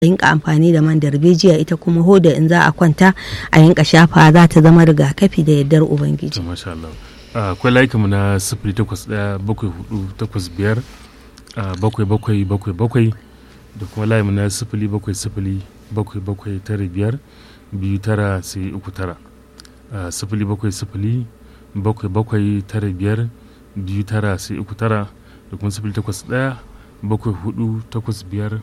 yinka amfani da man darbejiya, ita kuma hoda in za a kwanta a yinka shafa za ta zama rigakafi da yardar ubangiji. Masha Allah. Akwai layukanmu na 08174857777 da kuma layinmu na 07077795239 070779529 da kuma 08174857777.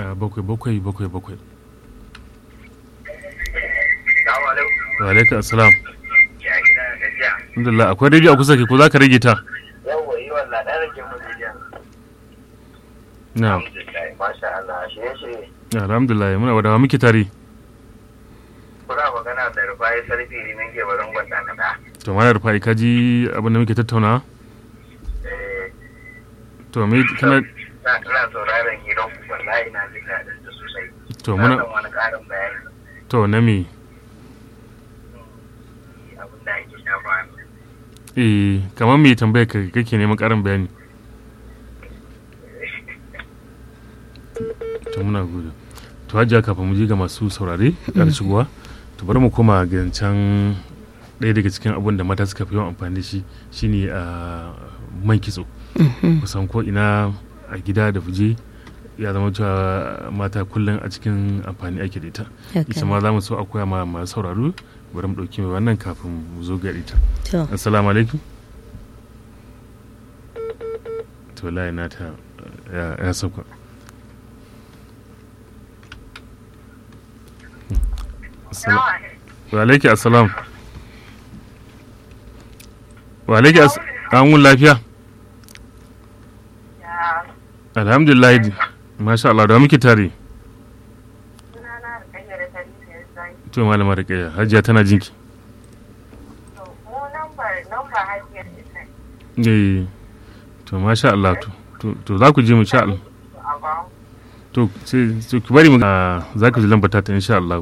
Wa alaikum assalam. Alhamdulillah, akwai rediyo a kusa ke ko za ka rage ta? Yawwa yi wallah ɗan rage mu rediyon. Na. Masha Allah, shirye-shirye. Alhamdulillah, muna wadawa muke tare. Kuna magana da Rufai Sarfi ne nake barin gwanda kada. To mana Rufai ka ji abin da muke tattauna? To me kana ina sauraron hirar wallahi ina jin daɗin ta sosai. To muna wani ƙarin bayani. To na me? Abin da ake shafa. Kamar me tambaya kake neman ƙarin bayani? To muna gode. To hajja kafin mu je ga masu saurare da shigowa, to bari mu koma ga can ɗaya daga cikin abin da mata suka fi yawan amfani da shi shine man kitso. Kusan ko ina a gida da fuje ya zama cewa mata kullum a cikin amfani ake da ita. Ita ma za mu so a koya ma masu sauraro, bari mu ɗauki mai wannan kafin mu zo ga ita. Assalamu alaikum. To layi nata ya sauka. Wa alaiki assalam. Wa alaiki assalam. Lafiya? Alhamdulillah. Masha Allah, da muke tare. To malama Rukayya, Hajiya tana jinki. To masha Allah, to za ku ji mu sha Allah. To sai ku bari mu za ku ji lambata ta insha Allah.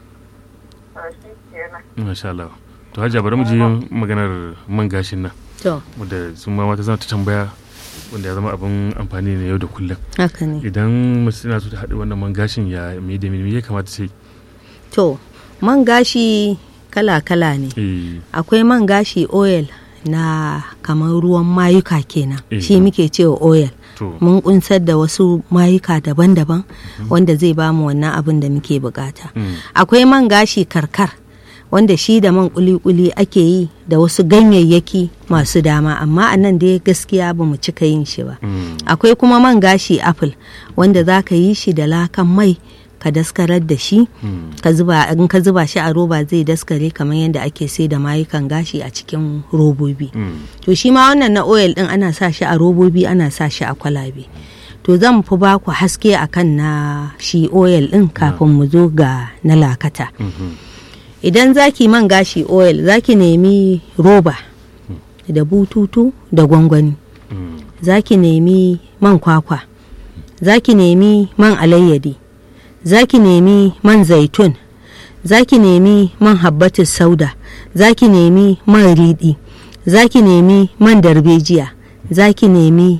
Masha Allah. To Hajiya bari mu ji maganar man gashin nan. To. Wanda sun ma mata zama ta tambaya wanda ya zama abin amfani ne yau da kullum. Haka ne. Idan mace tana so ta haɗa wannan man gashin ya me da me ya kamata sai? To, man gashi kala-kala ne. Akwai man gashi oil na kamar ruwan mayuka kenan. Shi muke cewa oil. Mun kunsar da wasu mayuka daban-daban wanda zai bamu wannan abin da muke bukata. Akwai man gashi karkar wanda shi da man kuli-kuli ake yi da wasu ganyayyaki masu dama, amma a nan dai gaskiya ba mu cika yin shi ba. Akwai kuma man gashi apple wanda za ka yi shi da lakan mai ka daskarar da shi, in ka zuba shi a roba zai daskare kamar yadda ake sai da mayukan gashi a cikin robobi. To shi ma wannan na oil din ana sa shi a robobi, ana sa shi a kwalabe. To zan fi ba ku haske akan na shi oil din kafin mu zo ga na lakata. Idan zaki man gashi oil zaki nemi roba da bututu da gwangwani, zaki nemi man kwakwa, zaki nemi man alayyadi, zaki nemi man zaitun, zaki nemi man habbatus sauda, zaki nemi man riɗi, zaki nemi man darbejiya, zaki nemi